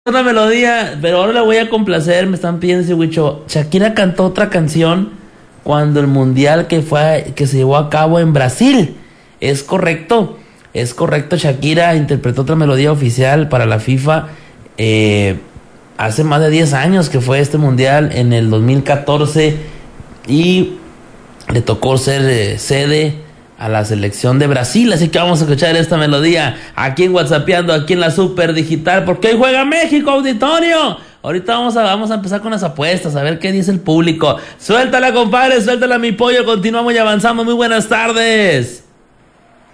Una melodía, pero ahora la voy a complacer. Me están pidiendo ese Wicho. Shakira cantó otra canción cuando el mundial que se llevó a cabo en Brasil. Es correcto, es correcto. Shakira interpretó otra melodía oficial para la FIFA hace más de 10 años que fue este mundial en el 2014 y le tocó ser sede a la selección de Brasil, así que vamos a escuchar esta melodía aquí en WhatsAppeando, aquí en la Super Digital, porque hoy juega México, auditorio. Ahorita vamos a empezar con las apuestas, a ver qué dice el público. Suéltala, compadre, suéltala, mi pollo, continuamos y avanzamos. Muy buenas tardes.